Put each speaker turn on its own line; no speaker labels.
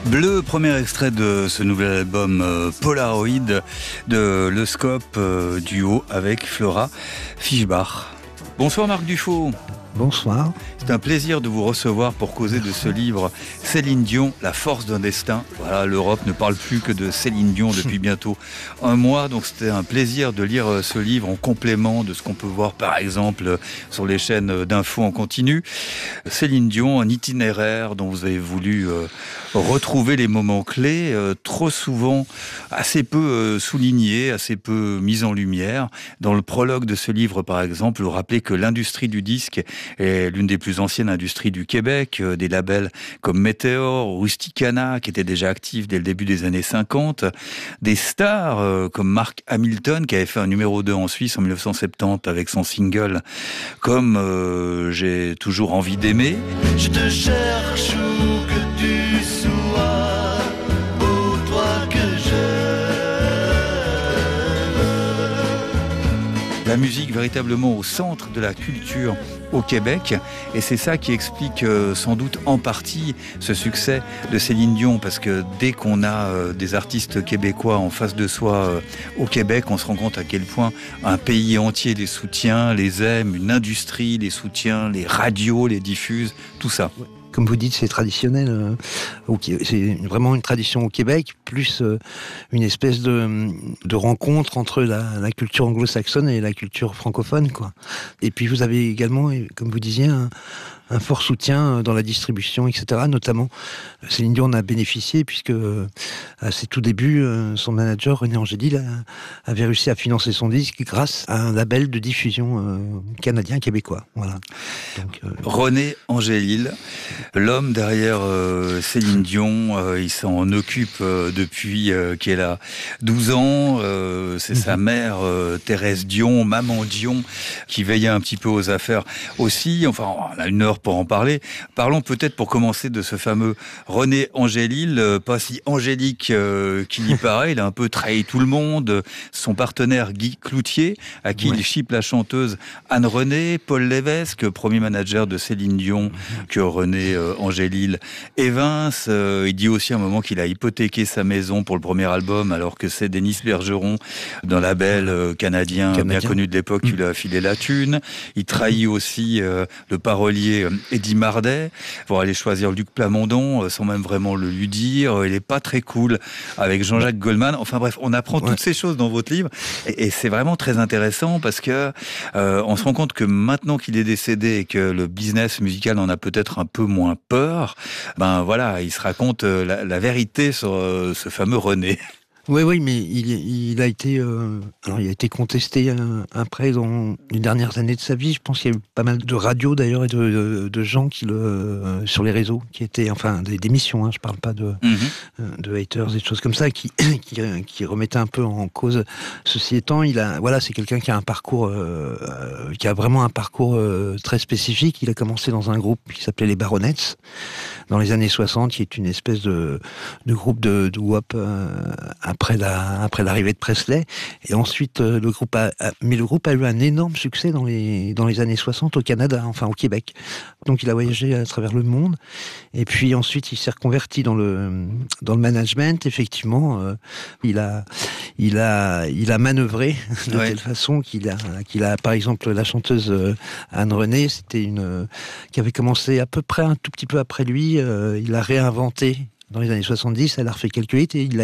Bleu, premier extrait de ce nouvel album Polaroid de Le Scope, duo avec Flora Fischbach. Bonsoir Marc Dufaux.
Bonsoir.
C'est un plaisir de vous recevoir pour causer de ce livre Céline Dion, La force d'un destin. Voilà, l'Europe ne parle plus que de Céline Dion depuis bientôt un mois, donc c'était un plaisir de lire ce livre en complément de ce qu'on peut voir par exemple sur les chaînes d'infos en continu. Céline Dion, un itinéraire dont vous avez voulu retrouver les moments clés, trop souvent assez peu soulignés, assez peu mis en lumière. Dans le prologue de ce livre par exemple, vous rappelez que l'industrie du disque est l'une des plus anciennes industries du Québec, des labels comme Météor, Rusticana, qui étaient déjà actifs dès le début des années 50, des stars comme Mark Hamilton, qui avait fait un numéro 2 en Suisse en 1970 avec son single comme J'ai toujours envie d'aimer.
Je te cherche où que tu sois, pour toi que
La musique véritablement au centre de la culture au Québec, et c'est ça qui explique sans doute en partie ce succès de Céline Dion, parce que dès qu'on a des artistes québécois en face de soi au Québec, on se rend compte à quel point un pays entier les soutient, les aime, une industrie les soutient, les radios les diffusent, tout ça.
Comme vous dites, c'est traditionnel. C'est vraiment une tradition au Québec, plus une espèce de rencontre entre la culture anglo-saxonne et la culture francophone, quoi. Et puis vous avez également, comme vous disiez, un fort soutien dans la distribution, etc. Notamment, Céline Dion en a bénéficié puisque à ses tout débuts, son manager René Angélil avait réussi à financer son disque grâce à un label de diffusion canadien-québécois. Voilà. Donc,
René Angélil, l'homme derrière Céline Dion, il s'en occupe depuis qu'elle a 12 ans. C'est sa mère, Thérèse Dion, maman Dion, qui veillait un petit peu aux affaires aussi. Enfin, on a une heure pour en parler. Parlons peut-être pour commencer de ce fameux René Angélil, pas si angélique qu'il y paraît. Il a un peu trahi tout le monde. Son partenaire Guy Cloutier, à qui il chipe la chanteuse Anne René, Paul Lévesque, premier manager de Céline Dion, que René Angélil évince. Il dit aussi à un moment qu'il a hypothéqué sa maison pour le premier album, alors que c'est Denis Bergeron, d'un label canadien bien connu de l'époque, qui lui a filé la thune. Il trahit aussi le parolier Eddie Mardet pour aller choisir Luc Plamondon sans même vraiment le lui dire. Il est pas très cool avec Jean-Jacques Goldman. Enfin bref, on apprend toutes ces choses dans votre livre, et c'est vraiment très intéressant parce que on se rend compte que maintenant qu'il est décédé et que le business musical en a peut-être un peu moins peur, ben voilà, il se raconte la vérité sur ce fameux René.
Oui, mais il a été contesté après dans les dernières années de sa vie. Je pense qu'il y a eu pas mal de radios d'ailleurs et de gens qui sur les réseaux qui étaient, enfin d'émissions. Je parle pas de haters et de choses comme ça qui remettaient un peu en cause. Ceci étant, c'est quelqu'un qui a un parcours, qui a vraiment un parcours très spécifique. Il a commencé dans un groupe qui s'appelait les Baronettes dans les années 60, qui est une espèce de groupe de wop après l'arrivée de Presley. Et ensuite, le groupe a eu un énorme succès dans les années 60 au Canada, enfin au Québec. Donc il a voyagé à travers le monde. Et puis ensuite, il s'est reconverti dans le management. Effectivement, il a manœuvré de telle façon qu'il a, par exemple, la chanteuse Anne René, c'était qui avait commencé à peu près un tout petit peu après lui. Il l'a réinventé dans les années 70, elle a refait quelques hits et il